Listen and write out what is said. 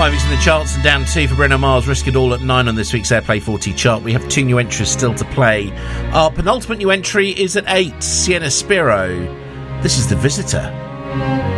5 weeks in the charts and down 2 for Bruno Mars. Risk It All at 9 on this week's Airplay 40 chart. We have 2 new entries still to play. Our penultimate new entry is at 8, Sienna Spiro. This is The Visitor.